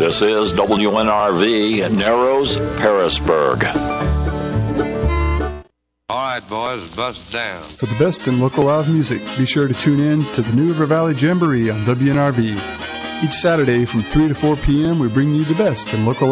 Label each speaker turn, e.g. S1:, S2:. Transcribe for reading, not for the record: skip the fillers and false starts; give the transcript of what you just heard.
S1: This is WNRV, Narrows, Parisburg.
S2: All right, boys, bust down.
S3: For the best in local live music, be sure to tune in to the New River Valley Jamboree on WNRV. Each Saturday from 3 to 4 p.m., we bring you the best in local